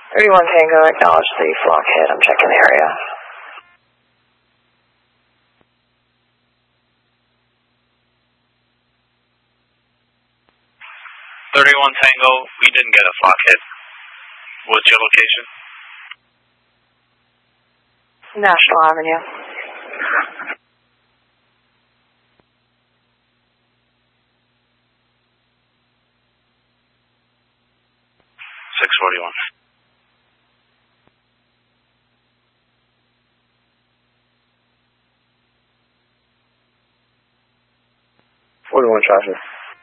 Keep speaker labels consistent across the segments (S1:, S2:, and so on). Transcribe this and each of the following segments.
S1: 31 Tango, acknowledge the flock hit. I'm checking the area.
S2: Tango, we didn't get a flock hit. What's your location?
S1: National Avenue.
S2: .641.
S3: traffic.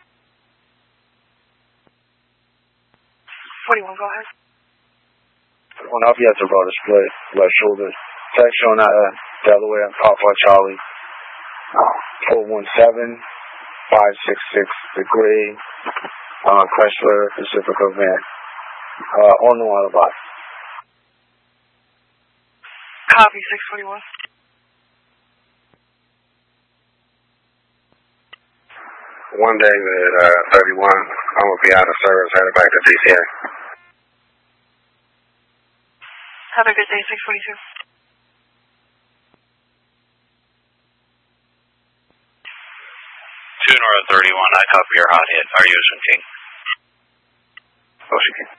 S1: 41, go ahead.
S3: One up, you have to roll display, left shoulder. Text showing out Delaware, Papa Charlie. 417-566, the gray Chrysler Pacifica van. On the alibi.
S1: Copy, 641.
S3: One day at 31, I'm going to be out of service, headed back to DCA.
S1: Have a good day, 642.
S2: 2 North 31, I copy your hot hit. Are you Ocean King?
S3: Ocean King.